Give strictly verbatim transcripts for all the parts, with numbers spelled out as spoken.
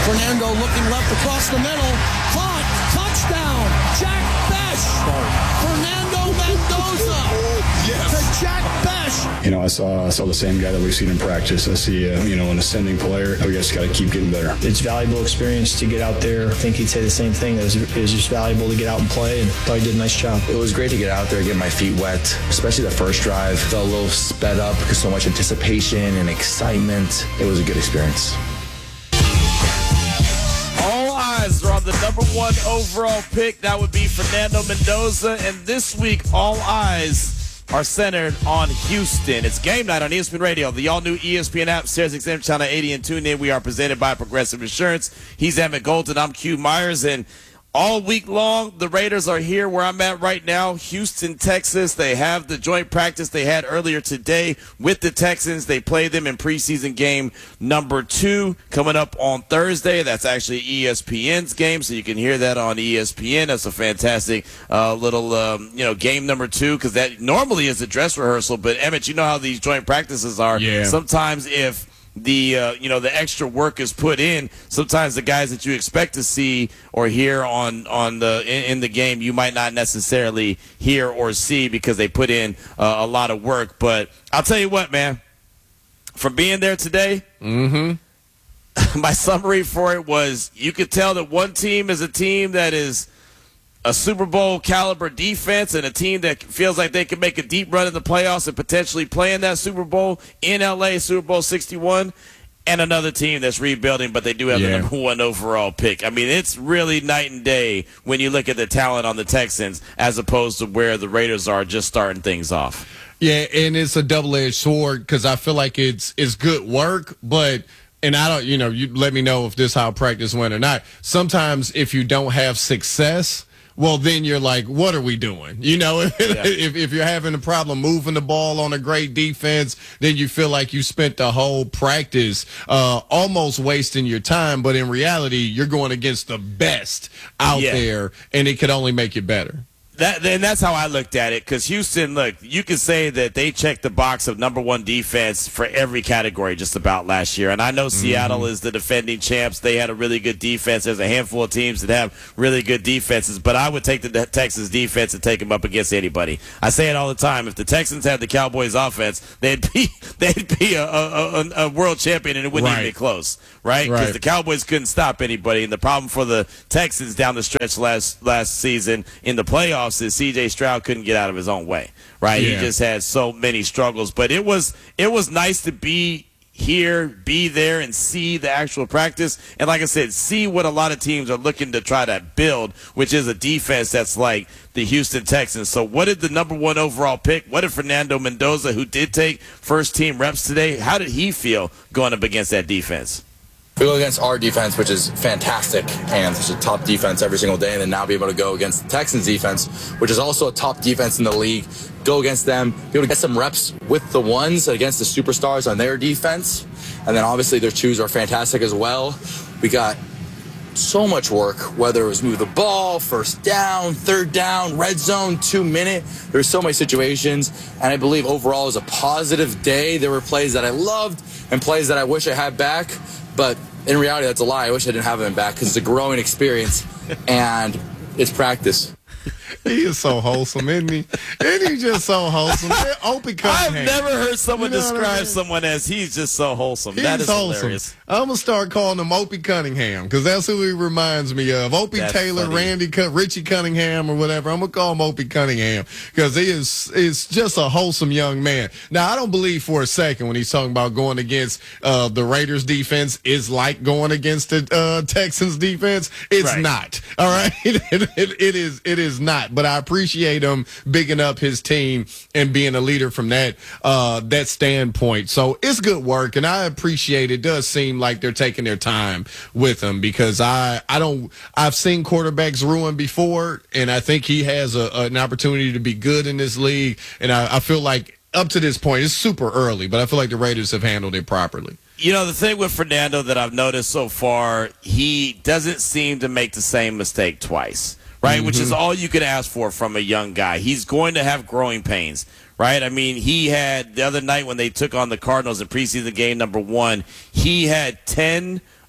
Fernando looking left across the middle. Caught. Touchdown. Jack Bech. Fernando Mendoza. Yes. To Jack Bech. You know, I saw I saw the same guy that we've seen in practice. I see, uh, you know, an ascending player. We just got to keep getting better. It's valuable experience to get out there. I think he'd say the same thing. It was, it was just valuable to get out and play, and thought he did a nice job. It was great to get out there, get my feet wet, especially the first drive. Felt a little sped up because so much anticipation and excitement. It was a good experience. All eyes are on the number one overall pick. That would be Fernando Mendoza. And this week, all eyes are centered on Houston. It's game night on E S P N Radio, the all-new E S P N app, Sirius X M Channel eighty, and tune in. We are presented by Progressive Insurance. He's Emmett Golden. I'm Q Myers, and all week long, the Raiders are here where I'm at right now, Houston, Texas. They have the joint practice they had earlier today with the Texans. They play them in preseason game number two coming up on Thursday. That's actually E S P N's game, so you can hear that on E S P N. That's a fantastic uh, little, um, you know, game number two, because that normally is a dress rehearsal. But, Emmett, you know how these joint practices are. Yeah. Sometimes if the uh, you know the extra work is put in, sometimes the guys that you expect to see or hear on on the in, in the game you might not necessarily hear or see because they put in uh, a lot of work. But I'll tell you what, man, from being there today, Mm-hmm. my summary for it was you could tell that one team is a team that is a Super Bowl caliber defense and a team that feels like they can make a deep run in the playoffs and potentially play in that Super Bowl in L A, Super Bowl sixty-one, and another team that's rebuilding, but they do have Yeah. the number one overall pick. I mean, it's really night and day when you look at the talent on the Texans as opposed to where the Raiders are just starting things off. Yeah, and it's a double-edged sword because I feel like it's it's good work, but and I don't, you know, you let me know if this how practice went or not. Sometimes if you don't have success, well, then you're like, what are we doing? You know, Yeah. if if you're having a problem moving the ball on a great defense, then you feel like you spent the whole practice uh, almost wasting your time. But in reality, you're going against the best out Yeah. there, and it could only make you better. That, and that's how I looked at it, because Houston, look, you could say that they checked the box of number one defense for every category just about last year. And I know Seattle Mm-hmm. is the defending champs. They had a really good defense. There's a handful of teams that have really good defenses, but I would take the Texans defense and take them up against anybody. I say it all the time. If the Texans had the Cowboys offense, they'd be they'd be a, a, a, a world champion, and it wouldn't Right. even be close, right? Because Right. the Cowboys couldn't stop anybody. And the problem for the Texans down the stretch last last season in the playoffs is C J Stroud couldn't get out of his own way, right? Yeah. He just had so many struggles. But it was it was nice to be here, be there, and see the actual practice. And like I said, see what a lot of teams are looking to try to build, which is a defense that's like the Houston Texans. So what did the number one overall pick, what did Fernando Mendoza, who did take first team reps today, how did he feel going up against that defense? We go against our defense, which is fantastic, and it's a top defense every single day, and then now be able to go against the Texans defense, which is also a top defense in the league, go against them, be able to get some reps with the ones against the superstars on their defense, and then obviously their twos are fantastic as well. We got so much work, whether it was move the ball, first down, third down, red zone, two minute. There's so many situations, and I believe overall it was a positive day. There were plays that I loved and plays that I wish I had back, but in reality, that's a lie. I wish I didn't have them back because it's a growing experience, and it's practice. He is so wholesome, isn't he? Isn't he just so wholesome? Man, Opie I've Cunningham. never heard someone You know what I describe mean? someone as he's just so wholesome. He's that is wholesome. hilarious. I'm gonna start calling him Opie Cunningham because that's who he reminds me of. Opie That's Taylor, funny. Randy, Cun- Richie Cunningham, or whatever. I'm gonna call him Opie Cunningham because he is is just a wholesome young man. Now, I don't believe for a second when he's talking about going against uh, the Raiders defense is like going against the uh, Texans defense. It's Right. not. All right, it, it, it is. It is not. But I appreciate him bigging up his team and being a leader from that uh, that standpoint. So it's good work, and I appreciate it. It does seem like they're taking their time with him because I I don't I've seen quarterbacks ruin before, and I think he has a, an opportunity to be good in this league. And I, I feel like up to this point, it's super early, but I feel like the Raiders have handled it properly. You know, the thing with Fernando that I've noticed so far, he doesn't seem to make the same mistake twice, right? Mm-hmm. Which is all you can ask for from a young guy. He's going to have growing pains, right? I mean, he had the other night when they took on the Cardinals in preseason game number one, he had ten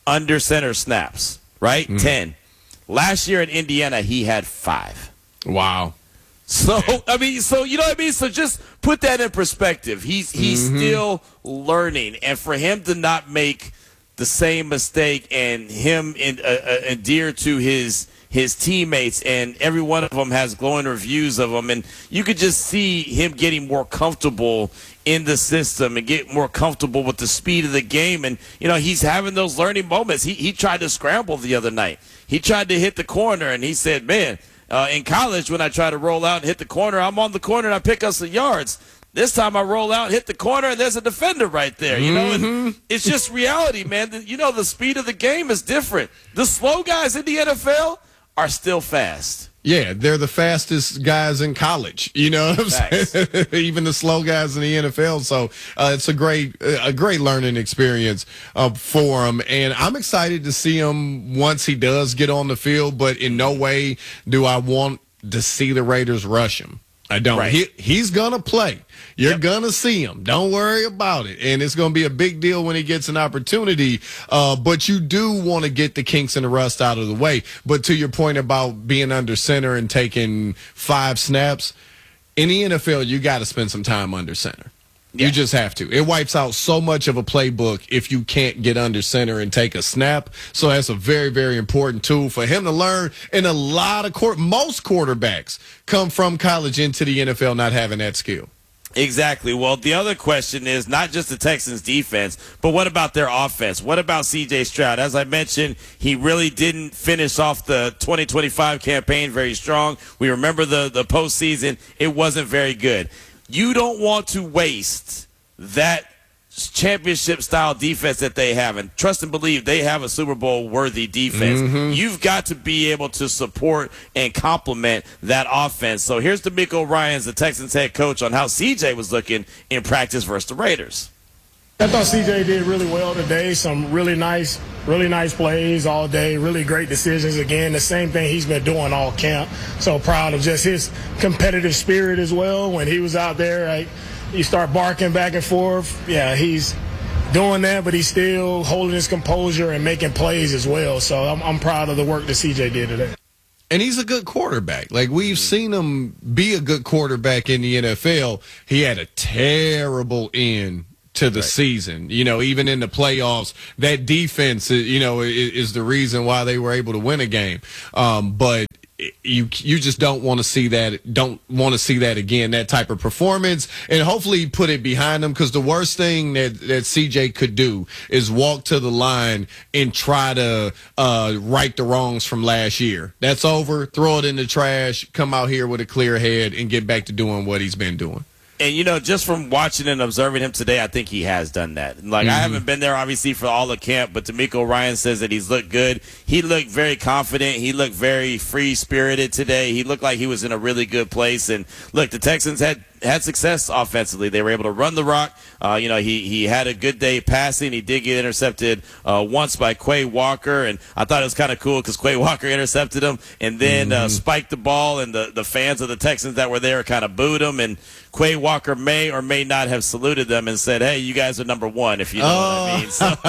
under center snaps, right? Mm-hmm. ten. Last year in Indiana, he had five. Wow. So, I mean, so, you know what I mean? So just put that in perspective. He's he's Mm-hmm. still learning. And for him to not make the same mistake and him in, uh, uh, endear to his his teammates, and every one of them has glowing reviews of him, and you could just see him getting more comfortable in the system and get more comfortable with the speed of the game. And, you know, he's having those learning moments. He, he tried to scramble the other night. He tried to hit the corner, and he said, man, Uh, in college, when I try to roll out and hit the corner, I'm on the corner and I pick up some yards. This time I roll out, hit the corner, and there's a defender right there. You know, Mm-hmm. and it's just reality, man. You know, the speed of the game is different. The slow guys in the N F L are still fast. Yeah, they're the fastest guys in college. You know what I'm saying? Even the slow guys in the N F L. So uh, it's a great, a great learning experience uh, for him, and I'm excited to see him once he does get on the field. But in no way do I want to see the Raiders rush him. I don't. Right. He, he's gonna play. You're Yep. gonna see him. Don't worry about it. And it's gonna be a big deal when he gets an opportunity. Uh, but you do want to get the kinks and the rust out of the way. But to your point about being under center and taking five snaps, in the N F L, you got to spend some time under center. Yeah. You just have to. It wipes out so much of a playbook if you can't get under center and take a snap. So that's a very, very important tool for him to learn. And a lot of court, most quarterbacks come from college into the N F L not having that skill. Exactly. Well, the other question is not just the Texans defense, but what about their offense? What about C J Stroud? As I mentioned, he really didn't finish off the twenty twenty-five campaign very strong. We remember the, the postseason. It wasn't very good. You don't want to waste that championship-style defense that they have. And trust and believe they have a Super Bowl-worthy defense. Mm-hmm. You've got to be able to support and complement that offense. So here's DeMeco Ryans, the Texans head coach, on how C J was looking in practice versus the Raiders. I thought C J did really well today. Some really nice, really nice plays all day, really great decisions. Again, the same thing he's been doing all camp. So proud of just his competitive spirit as well. When he was out there, right, you start barking back and forth. Yeah, he's doing that, but he's still holding his composure and making plays as well. So I'm, I'm proud of the work that C J did today. And he's a good quarterback. Like, we've seen him be a good quarterback in the N F L. He had a terrible end to the right. season. You know, even in the playoffs, that defense, you know, is, is the reason why they were able to win a game. Um, but you you just don't want to see that, don't want to see that again, that type of performance. And hopefully put it behind him, because the worst thing that, that C J could do is walk to the line and try to uh, right the wrongs from last year. That's over. Throw it in the trash. Come out here with a clear head and get back to doing what he's been doing. And, you know, just from watching and observing him today, I think he has done that. Like, mm-hmm. I haven't been there, obviously, for all the camp, but DeMeco Ryans says that he's looked good. He looked very confident. He looked very free-spirited today. He looked like he was in a really good place. And, look, the Texans had had success offensively. They were able to run the rock. Uh, you know, he, he had a good day passing. He did get intercepted uh, once by Quay Walker, and I thought it was kind of cool because Quay Walker intercepted him and then mm-hmm. uh, spiked the ball, and the, the fans of the Texans that were there kind of booed him, and Quay Walker may or may not have saluted them and said, hey, you guys are number one, if you know oh. what I mean. So.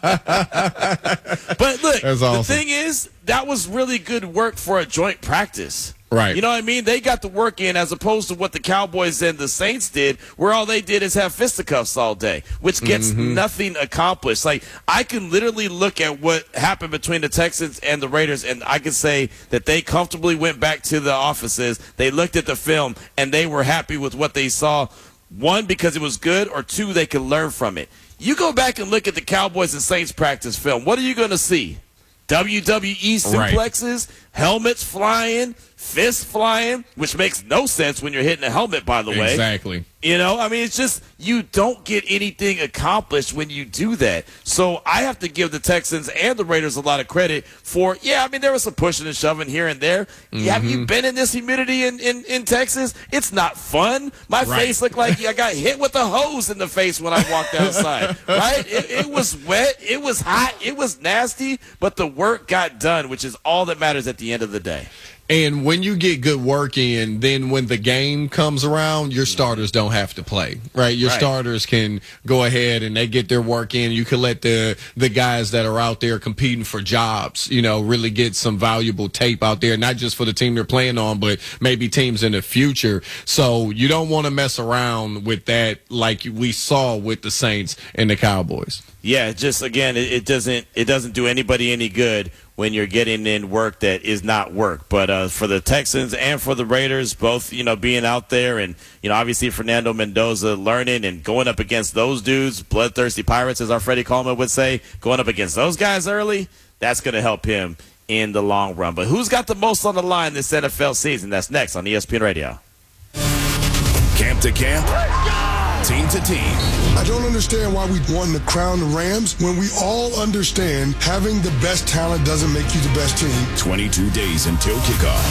But, look, That's awesome. The thing is, that was really good work for a joint practice. Right. You know what I mean? They got the work in, as opposed to what the Cowboys and the Saints did, where all they did is have fisticuffs all day, which gets mm-hmm. nothing accomplished. Like, I can literally look at what happened between the Texans and the Raiders, and I can say that they comfortably went back to the offices. They looked at the film, and they were happy with what they saw. One, because it was good, or two, they could learn from it. You go back and look at the Cowboys and Saints practice film. What are you going to see? W W E suplexes, right. helmets flying, fists flying, which makes no sense when you're hitting a helmet, by the way. Exactly. You know, I mean, it's just, you don't get anything accomplished when you do that. So I have to give the Texans and the Raiders a lot of credit for, yeah, I mean, there was some pushing and shoving here and there. Mm-hmm. Have you been in this humidity in, in, in Texas? It's not fun. My right. face looked like I got hit with a hose in the face when I walked outside, right? It, it was wet. It was hot. It was nasty. But the work got done, which is all that matters at the end of the day. And when you get good work in, then when the game comes around, your starters don't have to play, right? Your Right. starters can go ahead and they get their work in. You can let the the guys that are out there competing for jobs, you know, really get some valuable tape out there, not just for the team they're playing on, but maybe teams in the future. So you don't want to mess around with that like we saw with the Saints and the Cowboys. Yeah, just again, it, it doesn't it doesn't do anybody any good when you're getting in work that is not work. But uh, for the Texans and for the Raiders, both, you know, being out there and, you know, obviously Fernando Mendoza learning and going up against those dudes, bloodthirsty Pirates, as our Freddie Coleman would say, going up against those guys early, that's going to help him in the long run. But who's got the most on the line this N F L season? That's next on E S P N Radio. Camp to camp, team to team. I don't understand why we won the crown the Rams when we all understand having the best talent doesn't make you the best team. twenty-two days until kickoff.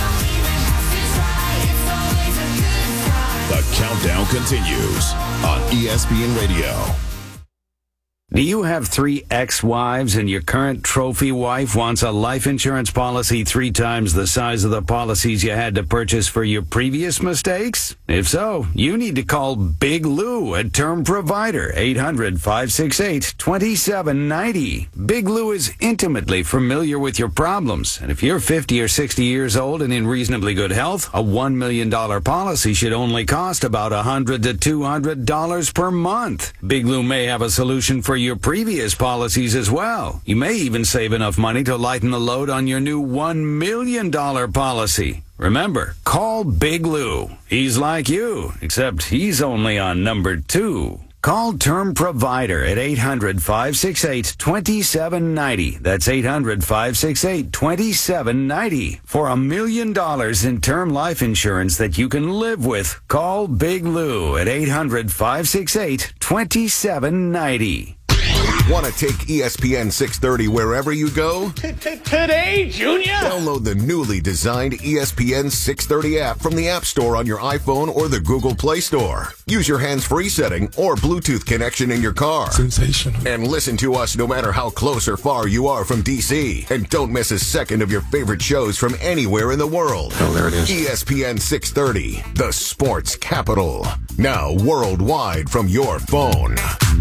The countdown continues on E S P N Radio. Do you have three ex-wives and your current trophy wife wants a life insurance policy three times the size of the policies you had to purchase for your previous mistakes? If so, you need to call Big Lou at Term Provider, eight hundred, five six eight, two seven nine zero. Big Lou is intimately familiar with your problems, and if you're fifty or sixty years old and in reasonably good health, a one million dollars policy should only cost about one hundred to two hundred dollars per month. Big Lou may have a solution for your previous policies as well. You may even save enough money to lighten the load on your new one million dollars policy. Remember, call Big Lou. He's like you, except he's only on number two. Call Term Provider at eight hundred, five six eight, two seven nine zero. That's eight hundred, five six eight, two seven nine zero. For a million dollars in term life insurance that you can live with, call Big Lou at eight hundred, five six eight, two seven nine zero. Want to take E S P N six thirty wherever you go? Today, Junior! Download the newly designed E S P N six thirty app from the App Store on your iPhone or the Google Play Store. Use your hands-free setting or Bluetooth connection in your car. Sensational. And listen to us no matter how close or far you are from D C. And don't miss a second of your favorite shows from anywhere in the world. Oh, there it is. E S P N six thirty, the sports capital. Now worldwide from your phone.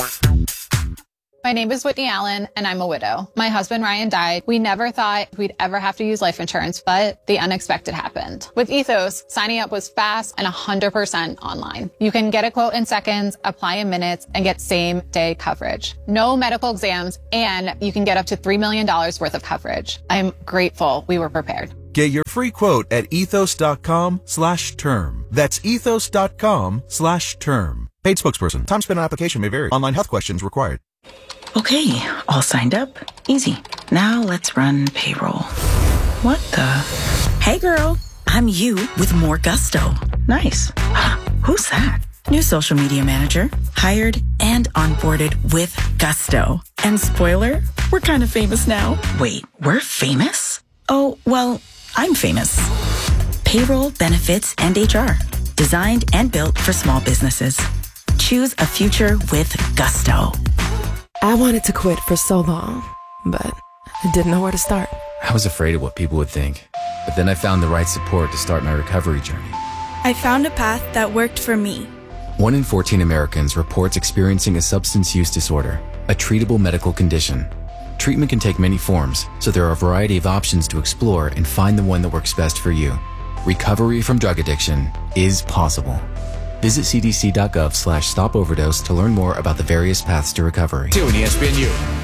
My name is Whitney Allen, and I'm a widow. My husband, Ryan, died. We never thought we'd ever have to use life insurance, but the unexpected happened. With Ethos, signing up was fast and one hundred percent online. You can get a quote in seconds, apply in minutes, and get same-day coverage. No medical exams, and you can get up to three million dollars worth of coverage. I'm grateful we were prepared. Get your free quote at ethos.com slash term. That's ethos.com slash term. Paid spokesperson. Time spent on application may vary. Online health questions required. Okay, all signed up. Easy. Now let's run payroll. What the? Hey girl, I'm you with more gusto. Nice. Who's that? New social media manager. Hired and onboarded with gusto. And spoiler, we're kind of famous now. Wait, we're famous? Oh, well, I'm famous. Payroll, benefits, and H R. Designed and built for small businesses. Choose a future with gusto. I wanted to quit for so long, but I didn't know where to start. I was afraid of what people would think, but then I found the right support to start my recovery journey. I found a path that worked for me. One in fourteen Americans reports experiencing a substance use disorder, a treatable medical condition. Treatment can take many forms, so there are a variety of options to explore and find the one that works best for you. Recovery from drug addiction is possible. Visit cdc.gov slash stop overdose to learn more about the various paths to recovery. Tune E S P N U.